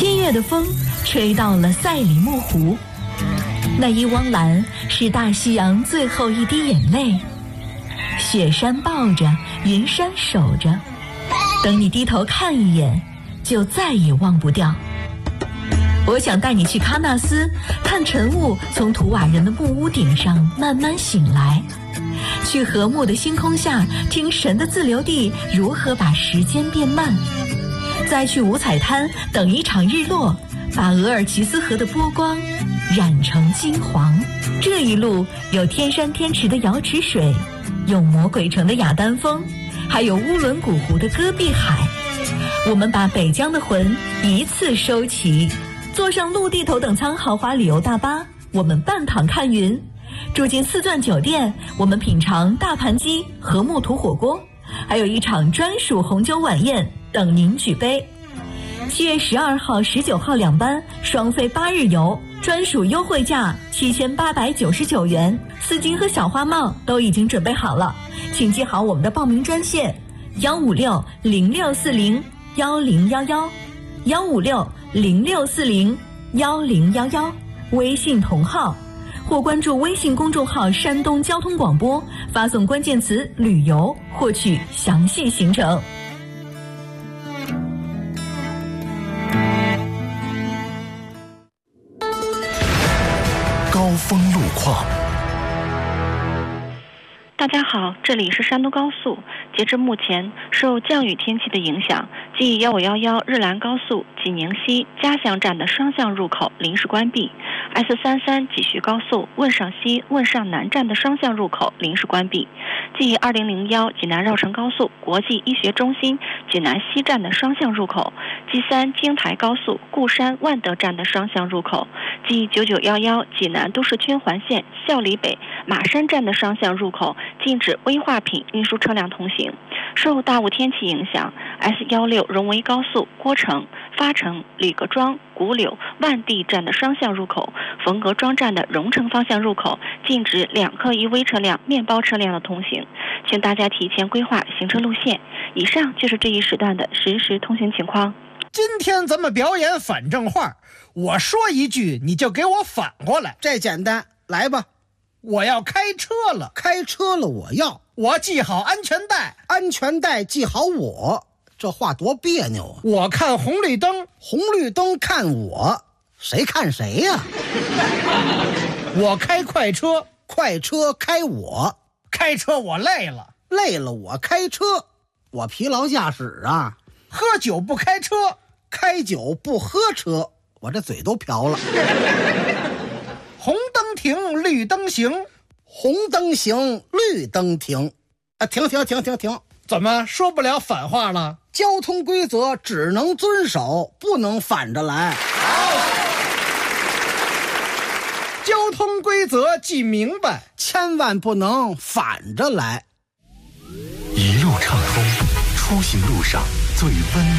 7月的风吹到了赛里木湖，那一汪蓝是大西洋最后一滴眼泪。雪山抱着，云山守着，等你低头看一眼，就再也忘不掉。我想带你去喀纳斯，看晨雾从图瓦人的木屋顶上慢慢醒来，去和睦的星空下听神的自留地如何把时间变慢，再去五彩滩等一场日落，把额尔齐斯河的波光染成金黄。这一路有天山天池的瑶池水，有魔鬼城的雅丹峰，还有乌伦古湖的戈壁海。我们把北疆的魂一次收齐，坐上陆地头等舱豪华旅游大巴，我们半躺看云；住进4钻酒店，我们品尝大盘鸡和木土火锅，还有一场专属红酒晚宴等您举杯。7月12号、19号2班双飞8日游，专属优惠价7899元，丝巾和小花帽都已经准备好了，请记好我们的报名专线156-0640-111，156-0640-1011，微信同号，或关注微信公众号山东交通广播，发送关键词旅游获取详细行程。 高峰路况。 大家好，这里是山东高速。截至目前，受降雨天气的影响，继1511日兰高速济宁西嘉祥站的双向入口临时关闭， S33 济徐高速汶上西汶上南站的双向入口临时关闭，继2001济南绕城高速国际医学中心济南西站的双向入口，继3京台高速固山万德站的双向入口，继9911济南都市圈环线孝里北马山站的双向入口禁止危化品运输车辆通行。受大雾天气影响， S16 荣维高速郭城发城李各庄古柳万地站的双向入口，冯各庄站的荣城方向入口禁止2客一危车辆面包车辆的通行，请大家提前规划行车路线。以上就是这一时段的实时通行情况。 今天咱们表演反正话，我说一句你就给我反过来。 这简单，来吧。 我要开车了， 开车了我系好安全带， 安全带系好我。这话多别扭啊！ 我看红绿灯， 红绿灯看我，谁看谁呀？ 我开快车， 快车开我， 开车我累了， 累了我开车，我疲劳驾驶啊。 喝酒不开车， 开酒不喝车，我这嘴都瓢了。 红灯停，绿灯行， 红灯行，绿灯停。停！ 怎么说不了反话了？ 交通规则只能遵守，不能反着来。 交通规则记明白， 千万不能反着来。 一路畅通，出行路上最温